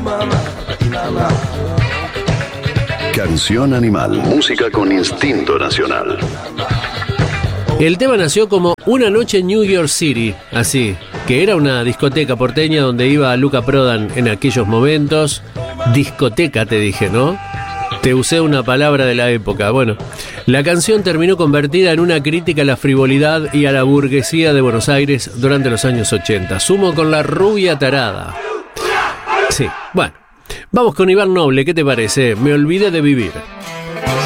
Canción Animal, música con instinto nacional. El tema nació como Una noche en New York City, así, que era una discoteca porteña donde iba Luca Prodan en aquellos momentos. Discoteca, te dije, ¿no? Te usé una palabra de la época. Bueno, la canción terminó convertida en una crítica a la frivolidad y a la burguesía de Buenos Aires durante los años 80. Sumo con la rubia tarada. Sí, bueno, vamos con Iván Noble, ¿qué te parece? Me olvidé de vivir.